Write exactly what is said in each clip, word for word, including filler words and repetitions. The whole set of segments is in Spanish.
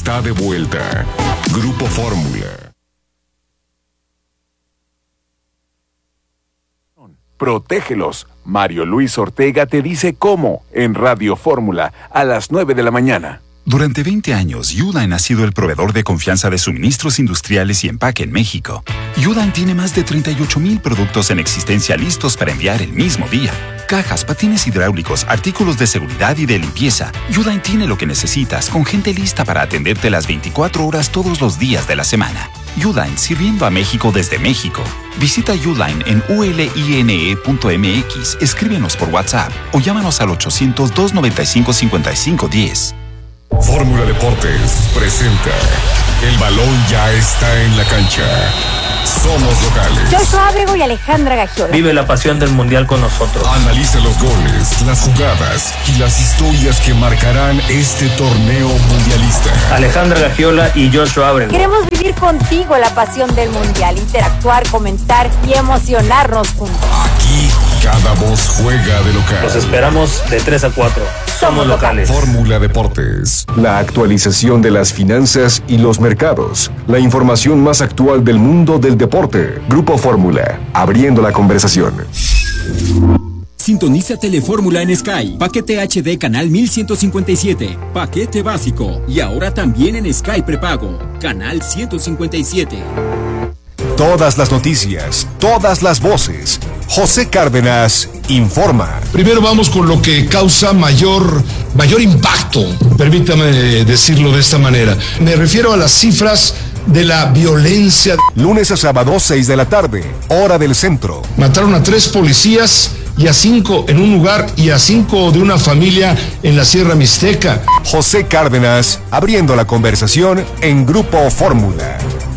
está de vuelta. Grupo Fórmula. Protégelos. Mario Luis Ortega te dice cómo en Radio Fórmula a las nueve de la mañana. Durante veinte años, Uline ha sido el proveedor de confianza de suministros industriales y empaque en México. Uline tiene más de treinta y ocho mil productos en existencia listos para enviar el mismo día. Cajas, patines hidráulicos, artículos de seguridad y de limpieza. Uline tiene lo que necesitas, con gente lista para atenderte las veinticuatro horas todos los días de la semana. Uline, sirviendo a México desde México. Visita Uline en u l i n e punto m x, escríbenos por WhatsApp o llámanos al ochocientos, doscientos noventa y cinco, cincuenta y cinco diez. Fórmula Deportes presenta El balón ya está en la cancha. Somos locales. Joshua Ábrego y Alejandra Gagiola. Vive la pasión del mundial con nosotros. Analiza los goles, las jugadas y las historias que marcarán este torneo mundialista. Alejandra Gagiola y Joshua Ábrego. Queremos vivir contigo la pasión del mundial, interactuar, comentar y emocionarnos juntos. Aquí cada voz juega de local. Los esperamos de tres a cuatro. Somos locales. Fórmula Deportes. La actualización de las finanzas y los mercados. La información más actual del mundo del deporte. Grupo Fórmula, abriendo la conversación. Sintoniza Telefórmula en Sky. Paquete H D canal mil ciento cincuenta y siete. Paquete básico. Y ahora también en Sky prepago. Canal ciento cincuenta y siete. Todas las noticias, todas las voces. José Cárdenas informa. Primero vamos con lo que causa mayor, mayor impacto, permítame decirlo de esta manera. Me refiero a las cifras de la violencia. Lunes a sábado, seis de la tarde, hora del centro. Mataron a tres policías y a cinco en un lugar y a cinco de una familia en la Sierra Mixteca. José Cárdenas, abriendo la conversación en Grupo Fórmula.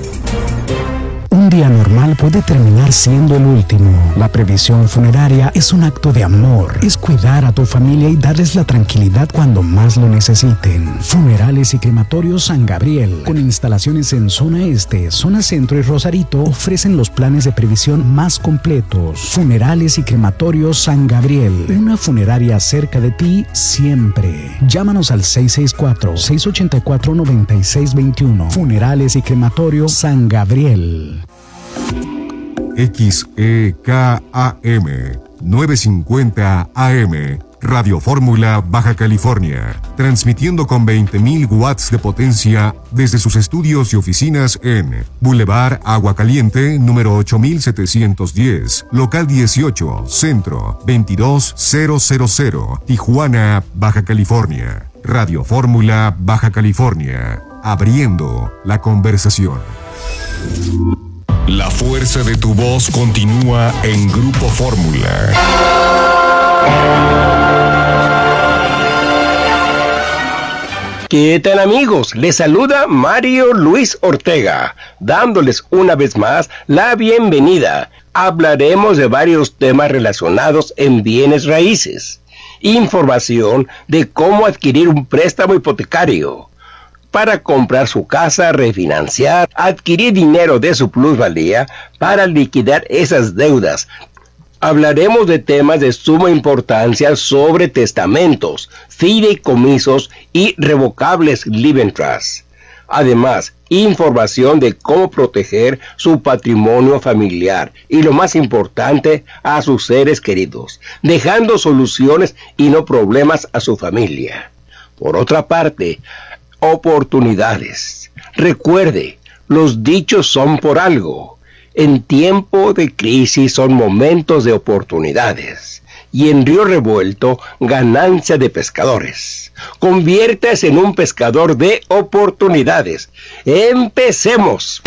Un día normal puede terminar siendo el último. La previsión funeraria es un acto de amor. Es cuidar a tu familia y darles la tranquilidad cuando más lo necesiten. Funerales y Crematorios San Gabriel, con instalaciones en zona este, zona centro y Rosarito, ofrecen los planes de previsión más completos. Funerales y Crematorios San Gabriel, una funeraria cerca de ti siempre. Llámanos al seis seis cuatro, seis ocho cuatro, nueve seis dos uno. Funerales y Crematorios San Gabriel. X E K A M novecientos cincuenta A M Radio Fórmula Baja California, transmitiendo con veinte mil watts de potencia desde sus estudios y oficinas en Boulevard Agua Caliente, número ocho mil setecientos diez, local dieciocho, centro veintidós mil, Tijuana, Baja California. Radio Fórmula Baja California, abriendo la conversación. La fuerza de tu voz continúa en Grupo Fórmula. ¿Qué tal, amigos? Les saluda Mario Luis Ortega, dándoles una vez más la bienvenida. Hablaremos de varios temas relacionados en bienes raíces, información de cómo adquirir un préstamo hipotecario para comprar su casa, refinanciar, adquirir dinero de su plusvalía para liquidar esas deudas. Hablaremos de temas de suma importancia sobre testamentos, fideicomisos y revocables living trusts. Además, información de cómo proteger su patrimonio familiar y, lo más importante, a sus seres queridos, dejando soluciones y no problemas a su familia. Por otra parte, oportunidades. Recuerde, los dichos son por algo. En tiempo de crisis son momentos de oportunidades. Y en Río Revuelto, ganancia de pescadores. Conviértase en un pescador de oportunidades. ¡Empecemos!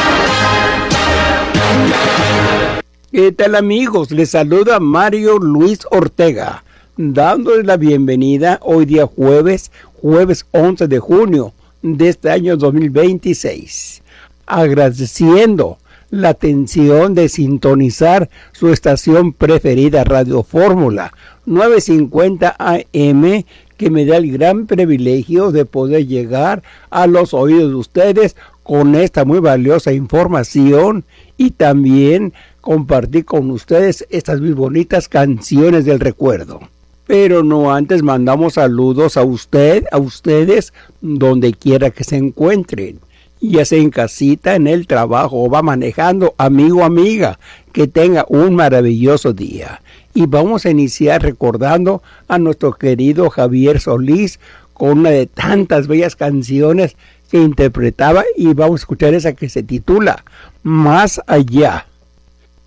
¿Qué tal, amigos? Les saluda Mario Luis Ortega, dándoles la bienvenida hoy día jueves, jueves once de junio de este año dos mil veintiséis, agradeciendo la atención de sintonizar su estación preferida, Radio Fórmula novecientos cincuenta A M, que me da el gran privilegio de poder llegar a los oídos de ustedes con esta muy valiosa información y también compartir con ustedes estas muy bonitas canciones del recuerdo. Pero no antes mandamos saludos a usted, a ustedes, donde quiera que se encuentren. Ya sea en casita, en el trabajo o va manejando, amigo, amiga, que tenga un maravilloso día. Y vamos a iniciar recordando a nuestro querido Javier Solís con una de tantas bellas canciones que interpretaba, y vamos a escuchar esa que se titula Más Allá.